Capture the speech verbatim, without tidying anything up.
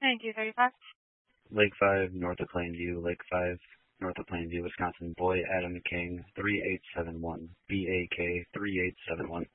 ninety-two thirty-five. Lake five, north of Plainview, Lake five, north of Plainview, Wisconsin. Boy Adam King, three eight seven one. B A K three eight seven one.